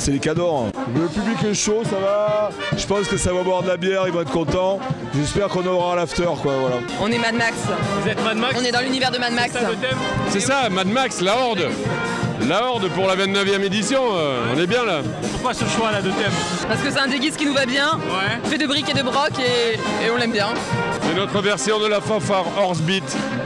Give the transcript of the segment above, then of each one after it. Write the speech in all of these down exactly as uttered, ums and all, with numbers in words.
c'est les cadors. Le public est chaud, ça va. Je pense que ça va boire de la bière, ils vont être contents. J'espère qu'on aura l'after, quoi, voilà. On est Mad Max. Vous êtes Mad Max? On est dans l'univers de Mad Max. C'est ça le thème? C'est ça, Mad Max, la Horde. La Horde pour la vingt-neuvième édition, euh, on est bien là. Pourquoi ce choix là de thème? Parce que c'est un déguise qui nous va bien. Ouais. Fait de briques et de broc et, et on l'aime bien. C'est notre version de la fanfare Horse Beat.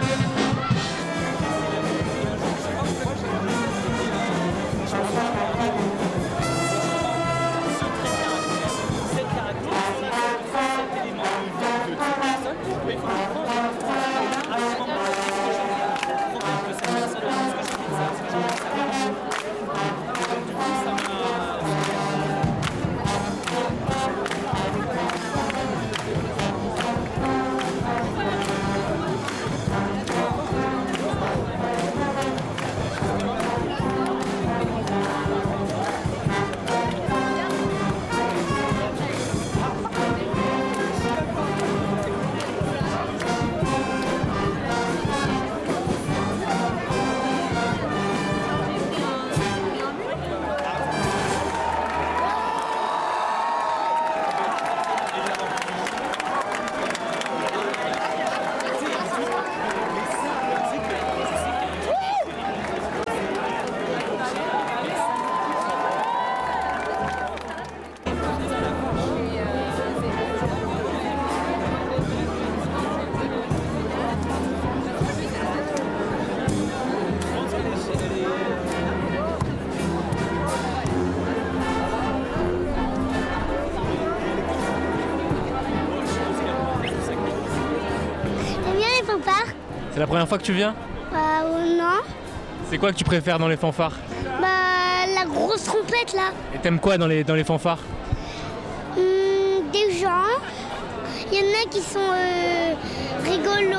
C'est la première fois que tu viens? Bah euh, non. C'est quoi que tu préfères dans les fanfares? Bah la grosse trompette là. Et t'aimes quoi dans les, dans les fanfares? Hum, des gens. Il y en a qui sont euh, rigolos.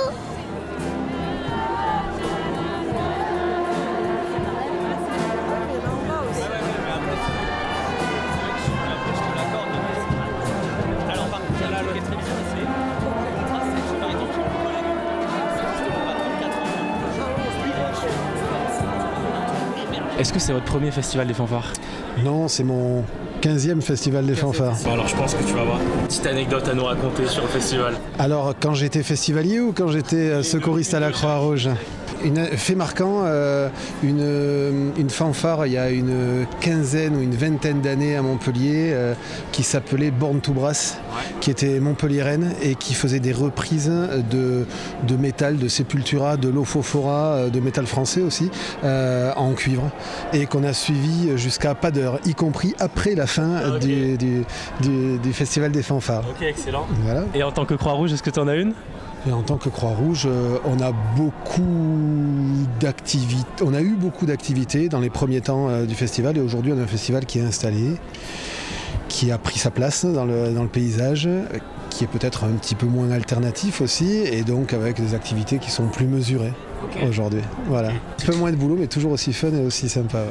Est-ce que c'est votre premier festival des fanfares? Non, c'est mon quinzième festival des fanfares. Bon, alors je pense que tu vas avoir une petite anecdote à nous raconter sur le festival. Alors, quand j'étais festivalier ou quand j'étais secouriste à la Croix-Rouge? Une fait marquant, euh, une, une fanfare il y a une quinzaine ou une vingtaine d'années à Montpellier euh, qui s'appelait Born to Brass, ouais. Qui était montpelliéraine et qui faisait des reprises de, de métal, de Sepultura, de Lofofora, de métal français aussi, euh, en cuivre, et qu'on a suivi jusqu'à pas d'heure, y compris après la fin ah, okay. du, du, du, du festival des fanfares. Ok, excellent. Voilà. Et en tant que Croix-Rouge, est-ce que tu en as une? Et en tant que Croix-Rouge, euh, on a beaucoup d'activités. On a eu beaucoup d'activités dans les premiers temps euh, du festival, et aujourd'hui on a un festival qui est installé, qui a pris sa place dans le, dans le paysage, qui est peut-être un petit peu moins alternatif aussi, et donc avec des activités qui sont plus mesurées okay. aujourd'hui. Voilà. Un peu moins de boulot, mais toujours aussi fun et aussi sympa.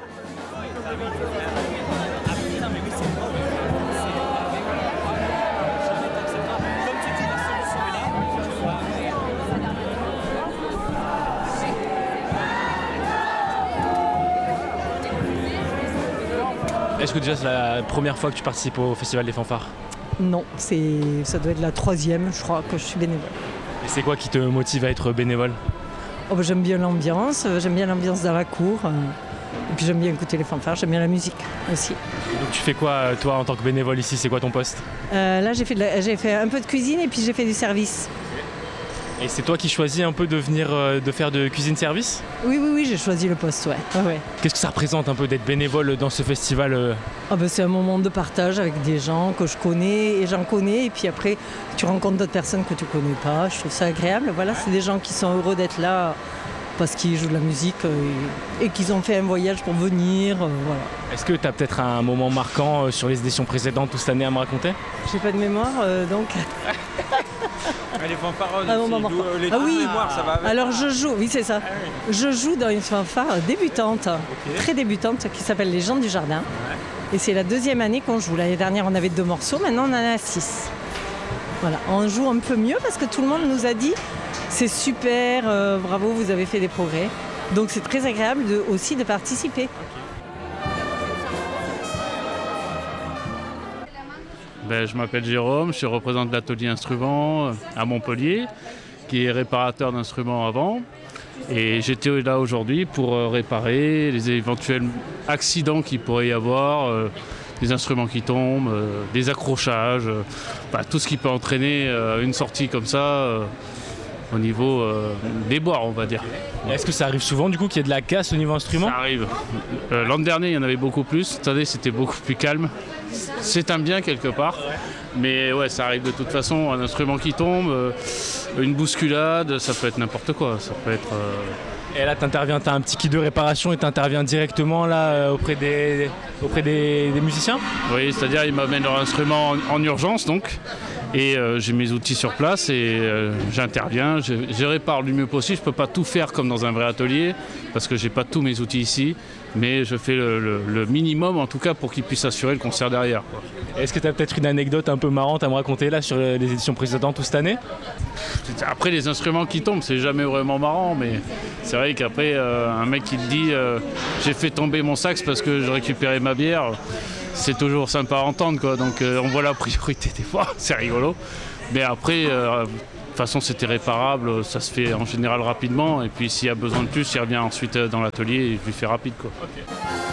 Est-ce que déjà c'est la première fois que tu participes au Festival des fanfares? Non, c'est, ça doit être la troisième, je crois, que je suis bénévole. Et c'est quoi qui te motive à être bénévole? Oh bah, j'aime bien l'ambiance, j'aime bien l'ambiance dans la cour, euh, et puis j'aime bien écouter les fanfares, j'aime bien la musique aussi. Et donc tu fais quoi toi en tant que bénévole ici? C'est quoi ton poste? euh, Là j'ai fait, de la, j'ai fait un peu de cuisine et puis j'ai fait du service. Et c'est toi qui choisis un peu de venir euh, de faire de cuisine-service? Oui, oui, oui, j'ai choisi le poste, ouais. ouais, ouais. Qu'est-ce que ça représente un peu d'être bénévole dans ce festival euh... ah ben, c'est un moment de partage avec des gens que je connais et j'en connais. Et puis après, tu rencontres d'autres personnes que tu connais pas. Je trouve ça agréable. Voilà, c'est des gens qui sont heureux d'être là parce qu'ils jouent de la musique et, et qu'ils ont fait un voyage pour venir. Euh, voilà. Est-ce que tu as peut-être un moment marquant euh, sur les éditions précédentes ou cette année à me raconter? J'ai pas de mémoire, euh, donc... Les fanfares, ah, bon, les ah oui, mémoire, ça va. Alors je joue, oui c'est ça. Ah, oui. Je joue dans une fanfare débutante, okay. très débutante, qui s'appelle Les Gens du Jardin. Ouais. Et c'est la deuxième année qu'on joue. L'année dernière on avait deux morceaux, maintenant on en a six. Voilà, on joue un peu mieux parce que tout le monde nous a dit c'est super, euh, bravo, vous avez fait des progrès. Donc c'est très agréable de, aussi de participer. Okay. Ben, je m'appelle Jérôme, je représente l'atelier instruments à Montpellier, qui est réparateur d'instruments avant. Et j'étais là aujourd'hui pour réparer les éventuels accidents qu'il pourrait y avoir, euh, des instruments qui tombent, euh, des accrochages, euh, bah, tout ce qui peut entraîner euh, une sortie comme ça euh, au niveau euh, des boires, on va dire. Est-ce que ça arrive souvent du coup qu'il y ait de la casse au niveau instrument? Ça arrive. Euh, l'an dernier, il y en avait beaucoup plus. Cette année, c'était beaucoup plus calme. C'est un bien quelque part. Mais ouais, ça arrive de toute façon. Un instrument qui tombe, euh, une bousculade, ça peut être n'importe quoi. Ça peut être... Euh... Et là, tu interviens, tu as un petit kit de réparation et tu interviens directement là euh, auprès, des, auprès des, des musiciens? Oui, c'est-à-dire ils m'amènent leur instrument en, en urgence donc. Et euh, j'ai mes outils sur place et euh, j'interviens, je, je répare du mieux possible. Je ne peux pas tout faire comme dans un vrai atelier parce que je n'ai pas tous mes outils ici, mais je fais le, le, le minimum en tout cas pour qu'ils puissent assurer le concert derrière, quoi. Est-ce que tu as peut-être une anecdote un peu marrante à me raconter là sur les éditions précédentes ou cette année? Après les instruments qui tombent, c'est jamais vraiment marrant, mais c'est vrai qu'après euh, un mec qui te dit euh, j'ai fait tomber mon sax parce que je récupérais ma bière. C'est toujours sympa à entendre, quoi. Donc euh, on voit la priorité des fois, c'est rigolo. Mais après, euh, de toute façon c'était réparable, ça se fait en général rapidement. Et puis s'il y a besoin de plus, il revient ensuite dans l'atelier et je lui fais rapide, quoi. Okay.